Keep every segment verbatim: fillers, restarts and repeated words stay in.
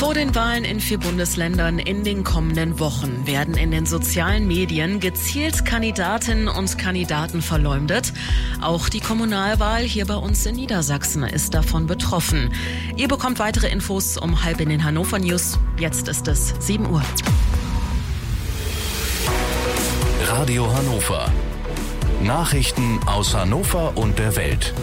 Vor den Wahlen in vier Bundesländern in den kommenden Wochen werden in den sozialen Medien gezielt Kandidatinnen und Kandidaten verleumdet. Auch die Kommunalwahl hier bei uns in Niedersachsen ist davon betroffen. Ihr bekommt weitere Infos um halb in den Hannover News. Jetzt ist es sieben Uhr. Radio Hannover. Nachrichten aus Hannover und der Welt.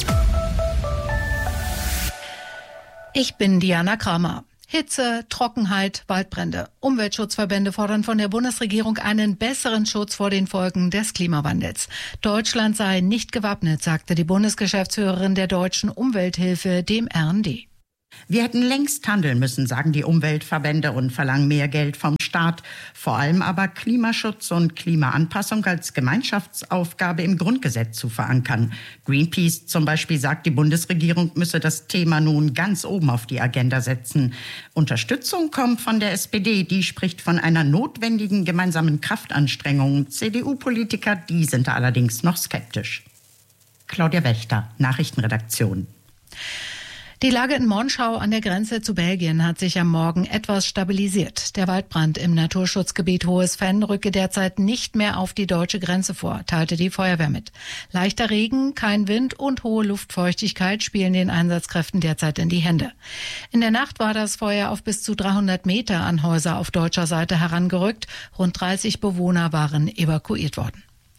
Ich bin Diana Kramer. Hitze, Trockenheit, Waldbrände. Umweltschutzverbände fordern von der Bundesregierung einen besseren Schutz vor den Folgen des Klimawandels. Deutschland sei nicht gewappnet, sagte die Bundesgeschäftsführerin der Deutschen Umwelthilfe dem R N D. Wir hätten längst handeln müssen, sagen die Umweltverbände und verlangen mehr Geld vom Staat. Vor allem aber Klimaschutz und Klimaanpassung als Gemeinschaftsaufgabe im Grundgesetz zu verankern. Greenpeace zum Beispiel sagt, die Bundesregierung müsse das Thema nun ganz oben auf die Agenda setzen. Unterstützung kommt von der S P D, die spricht von einer notwendigen gemeinsamen Kraftanstrengung. C D U-Politiker, die sind allerdings noch skeptisch. Claudia Wächter, Nachrichtenredaktion. Die Lage in Monschau an der Grenze zu Belgien hat sich am Morgen etwas stabilisiert. Der Waldbrand im Naturschutzgebiet Hohes Venn rücke derzeit nicht mehr auf die deutsche Grenze vor, teilte die Feuerwehr mit. Leichter Regen, kein Wind und hohe Luftfeuchtigkeit spielen den Einsatzkräften derzeit in die Hände. In der Nacht war das Feuer auf bis zu dreihundert Meter an Häuser auf deutscher Seite herangerückt. Rund dreißig Bewohner waren evakuiert worden.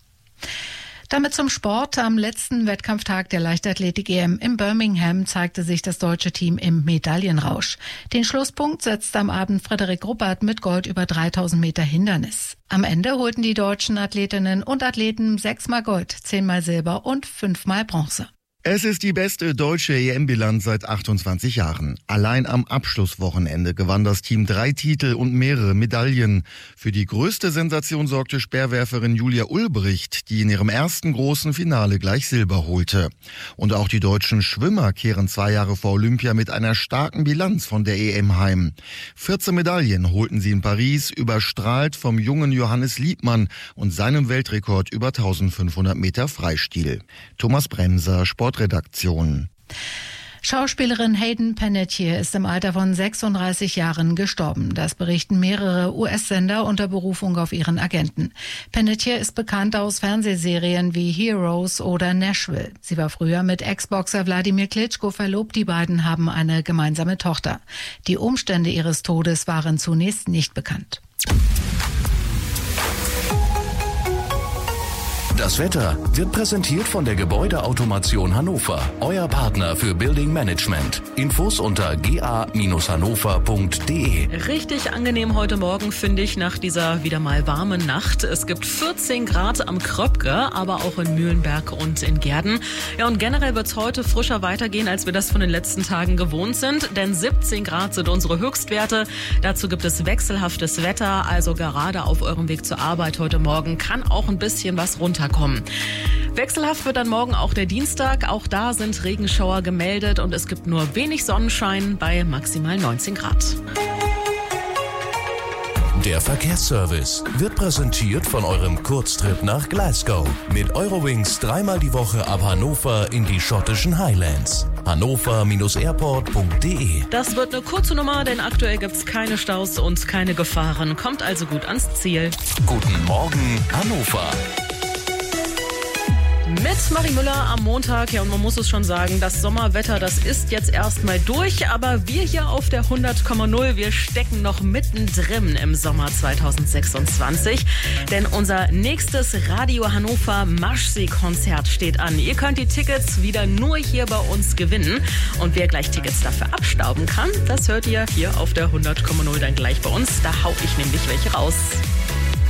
Damit zum Sport. Am letzten Wettkampftag der Leichtathletik-E M in Birmingham zeigte sich das deutsche Team im Medaillenrausch. Den Schlusspunkt setzte am Abend Frederik Ruppert mit Gold über dreitausend Meter Hindernis. Am Ende holten die deutschen Athletinnen und Athleten sechsmal Gold, zehnmal Silber und fünfmal Bronze. Es ist die beste deutsche E M-Bilanz seit achtundzwanzig Jahren. Allein am Abschlusswochenende gewann das Team drei Titel und mehrere Medaillen. Für die größte Sensation sorgte Speerwerferin Julia Ulbricht, die in ihrem ersten großen Finale gleich Silber holte. Und auch die deutschen Schwimmer kehren zwei Jahre vor Olympia mit einer starken Bilanz von der E M heim. vierzehn Medaillen holten sie in Paris, überstrahlt vom jungen Johannes Liebmann und seinem Weltrekord über eintausendfünfhundert Meter Freistil. Thomas Bremser, Sport Redaktion. Schauspielerin Hayden Panettiere ist im Alter von sechsunddreißig Jahren gestorben. Das berichten mehrere U S-Sender unter Berufung auf ihren Agenten. Panettiere ist bekannt aus Fernsehserien wie Heroes oder Nashville. Sie war früher mit Ex-Boxer Wladimir Klitschko verlobt. Die beiden haben eine gemeinsame Tochter. Die Umstände ihres Todes waren zunächst nicht bekannt. Das Wetter wird präsentiert von der Gebäudeautomation Hannover, euer Partner für Building Management. Infos unter g a Bindestrich hannover punkt d e. Richtig angenehm heute Morgen, finde ich, nach dieser wieder mal warmen Nacht. Es gibt vierzehn Grad am Kröpke, aber auch in Mühlenberg und in Gehrden. Ja, und generell wird es heute frischer weitergehen, als wir das von den letzten Tagen gewohnt sind, denn siebzehn Grad sind unsere Höchstwerte. Dazu gibt es wechselhaftes Wetter, also gerade auf eurem Weg zur Arbeit heute Morgen kann auch ein bisschen was runterkommen. Kommen. Wechselhaft wird dann morgen auch der Dienstag. Auch da sind Regenschauer gemeldet und es gibt nur wenig Sonnenschein bei maximal neunzehn Grad. Der Verkehrsservice wird präsentiert von eurem Kurztrip nach Glasgow. Mit Eurowings dreimal die Woche ab Hannover in die schottischen Highlands. hannover Bindestrich airport punkt d e. Das wird eine kurze Nummer, denn aktuell gibt es keine Staus und keine Gefahren. Kommt also gut ans Ziel. Guten Morgen, Hannover. Mit Marie Müller am Montag, ja, und man muss es schon sagen, das Sommerwetter, das ist jetzt erstmal durch, aber wir hier auf der hundert Komma null, wir stecken noch mittendrin im Sommer zweitausendsechsundzwanzig, denn unser nächstes Radio Hannover Maschsee-Konzert steht an. Ihr könnt die Tickets wieder nur hier bei uns gewinnen und wer gleich Tickets dafür abstauben kann, das hört ihr hier auf der hundert Komma null dann gleich bei uns, da hau ich nämlich welche raus.